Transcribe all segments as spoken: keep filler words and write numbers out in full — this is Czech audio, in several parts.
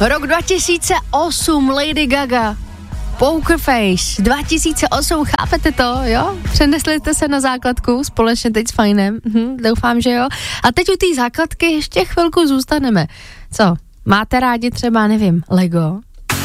Rok dva tisíce osm, Lady Gaga, Poker Face, dva tisíce osm, chápete to, jo? Přenesli jste se na základku společně teď s Fajnem, hm, doufám, že jo. A teď u té základky ještě chvilku zůstaneme. Co, máte rádi třeba, nevím, Lego?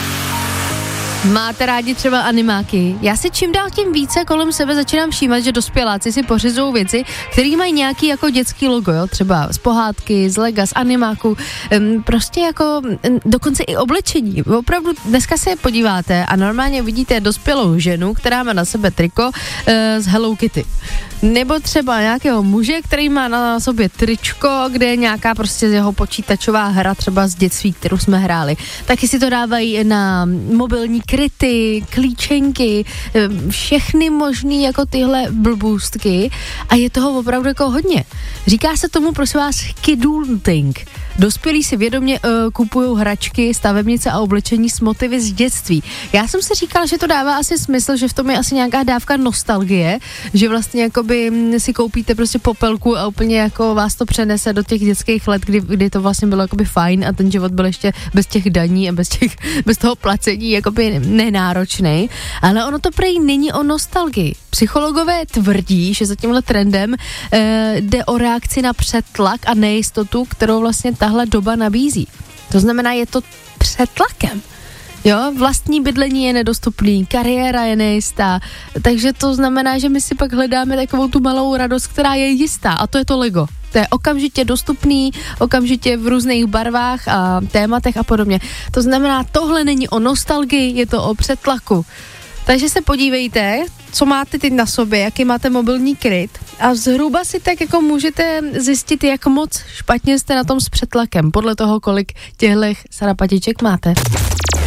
Máte rádi třeba animáky? Já si čím dál tím více kolem sebe začínám všímat, že dospěláci si pořizují věci, které mají nějaký jako dětský logo, jo? Třeba z pohádky, z lega, z animáku, um, prostě jako um, dokonce i oblečení. Opravdu dneska se podíváte a normálně vidíte dospělou ženu, která má na sebe triko uh, z Hello Kitty. Nebo třeba nějakého muže, který má na sobě tričko, kde je nějaká prostě jeho počítačová hra třeba z dětství, kterou jsme hráli. Taky si to dávají na mobilní kryty, klíčenky, všechny možný jako tyhle blbůstky a je toho opravdu jako hodně. Říká se tomu, prosím vás, kidulting. Dospělí si vědomě uh, kupují hračky, stavebnice a oblečení s motivy z dětství. Já jsem si říkala, že to dává asi smysl, že v tom je asi nějaká dávka nostalgie, že vlastně jakoby si koupíte prostě popelku a úplně jako vás to přenese do těch dětských let, kdy, kdy to vlastně bylo jakoby fajn a ten život byl ještě bez těch daní a bez, těch, bez toho placení jakoby nenáročný, ale ono to prej není o nostalgii. Psychologové tvrdí, že za tímhle trendem eh, jde o reakci na přetlak a nejistotu, kterou vlastně tahle doba nabízí. To znamená, je to přetlakem. Jo, vlastní bydlení je nedostupný, kariéra je nejistá, takže to znamená, že my si pak hledáme takovou tu malou radost, která je jistá a to je to Lego. To je okamžitě dostupný, okamžitě v různých barvách a tématech a podobně. To znamená, tohle není o nostalgii, je to o přetlaku. Takže se podívejte, co máte teď na sobě, jaký máte mobilní kryt a zhruba si tak jako můžete zjistit, jak moc špatně jste na tom s přetlakem, podle toho, kolik těchto sarapatiček máte.